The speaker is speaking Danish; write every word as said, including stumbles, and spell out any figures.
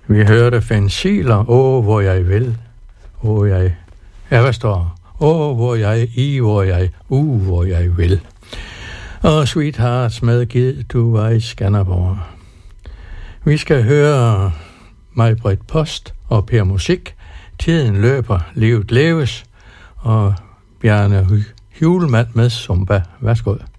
Vi hørte Fensiler, åh, hvor jeg vil. Åh, jeg... Ja, hvad står? Åh, hvor jeg, i, hvor jeg, u, hvor jeg vil. Og Sweethearts med Gid, du var i Skanderborg. Vi skal høre Maj-Britt Post og Per Musik. Tiden løber, livet leves. Og Bjarne Hjulmand med Zumba. Værsgo.